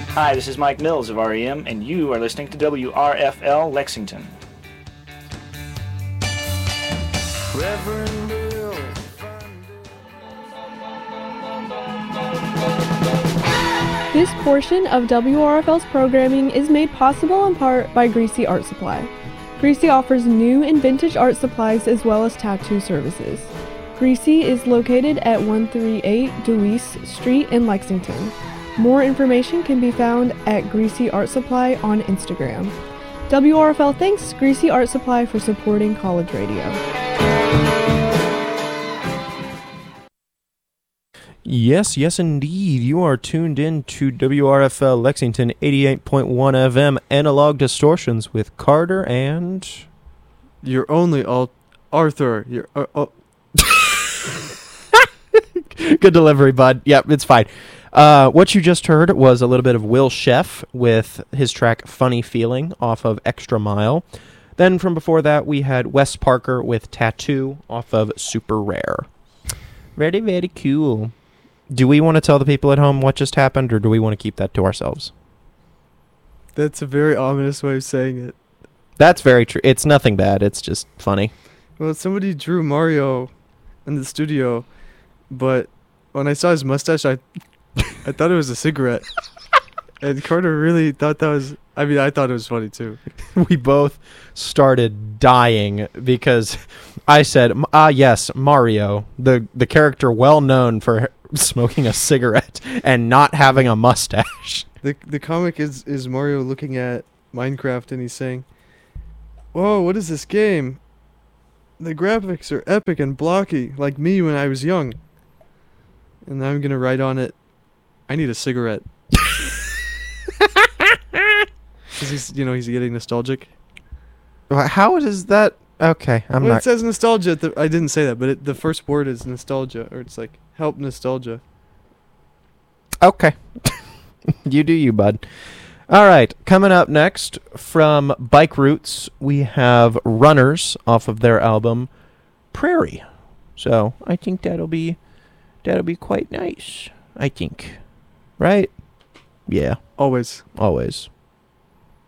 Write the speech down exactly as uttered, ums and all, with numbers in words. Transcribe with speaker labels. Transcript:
Speaker 1: Hi, this is Mike Mills of R E M, and you are listening to W R F L Lexington.
Speaker 2: Reverend Bill.
Speaker 3: This portion of W R F L's programming is made possible in part by Greasy Art Supply. Greasy offers new and vintage art supplies as well as tattoo services. Greasy is located at one thirty-eight Deweese Street in Lexington. More information can be found at Greasy Art Supply on Instagram. W R F L thanks Greasy Art Supply for supporting college radio.
Speaker 4: Yes, yes indeed. You are tuned in to W R F L Lexington eighty-eight point one F M Analog Distortions with Carter and...
Speaker 5: You're only all Arthur. You're uh, oh.
Speaker 4: Good delivery, bud. Yep, it's fine. Uh, what you just heard was a little bit of Will Sheff with his track Funny Feeling off of Extra Mile. Then from before that, we had Wes Parker with Tattoo off of Super Rare. Very, very cool. Do we want to tell the people at home what just happened, or do we want to keep that to ourselves?
Speaker 5: That's a very ominous way of saying it.
Speaker 4: That's very true. It's nothing bad. It's just funny.
Speaker 5: Well, somebody drew Mario in the studio, but when I saw his mustache, I I thought it was a cigarette. And Carter really thought that was... I mean, I thought it was funny, too.
Speaker 4: We both started dying because I said, ah, yes, Mario, the, the character well known for smoking a cigarette and not having a mustache.
Speaker 5: The the comic is, is Mario looking at Minecraft and he's saying, whoa, what is this game? The graphics are epic and blocky, like me when I was young. And I'm going to write on it, I need a cigarette. Because he's, you know, he's getting nostalgic.
Speaker 4: How is that? Okay, I'm
Speaker 5: well,
Speaker 4: not...
Speaker 5: it says nostalgia. The, I didn't say that, but it, the first word is nostalgia, or it's like, help nostalgia.
Speaker 4: Okay. You do you, bud. All right, coming up next from Bike Roots, we have Runners off of their album Prairie. So I think that'll be that'll be quite nice. I think, right? Yeah,
Speaker 5: Always.
Speaker 4: always.